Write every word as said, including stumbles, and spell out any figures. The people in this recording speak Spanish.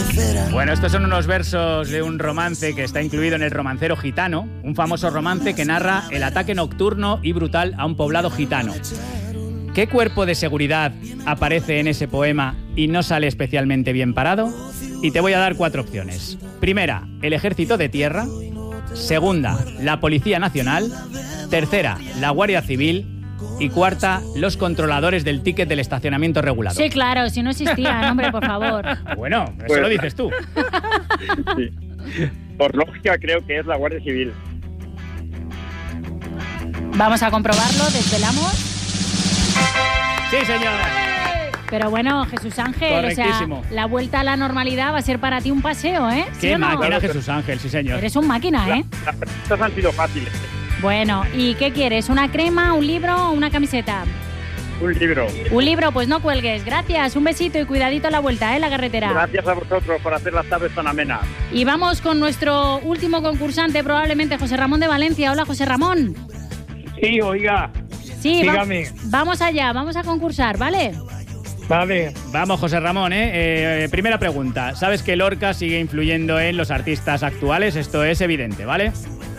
Bueno, estos son unos versos de un romance que está incluido en El romancero gitano, un famoso romance que narra el ataque nocturno y brutal a un poblado gitano. ¿Qué cuerpo de seguridad aparece en ese poema y no sale especialmente bien parado? Y te voy a dar cuatro opciones. Primera, el Ejército de Tierra. Segunda, la Policía Nacional. Tercera, la Guardia Civil. Y cuarta, los controladores del ticket del estacionamiento regulado. Sí, claro, si no existían, hombre, por favor. Bueno, eso Pues, lo dices tú. Sí. Por lógica creo que es la Guardia Civil. Vamos a comprobarlo, desvelamos. Sí, señor. Pero bueno, Jesús Ángel, o sea, Correctísimo. la vuelta a la normalidad va a ser para ti un paseo, ¿eh? ¿Sí Qué o no? máquina, Jesús Ángel, sí, señor. Eres un máquina, ¿eh? Las preguntas han sido fáciles. Bueno, ¿y qué quieres? ¿Una crema, un libro o una camiseta? Un libro. Un libro, pues no cuelgues. Gracias, un besito y cuidadito a la vuelta, ¿eh? La carretera. Gracias a vosotros por hacer las tardes tan amenas. Y vamos con nuestro último concursante, probablemente José Ramón de Valencia. Hola, José Ramón. Sí, oiga. Sí, va- Dígame. vamos allá, vamos a concursar, ¿vale? Vale. Vamos, José Ramón, ¿eh? Eh, Primera pregunta. ¿Sabes que Lorca sigue influyendo en los artistas actuales? Esto es evidente, ¿vale?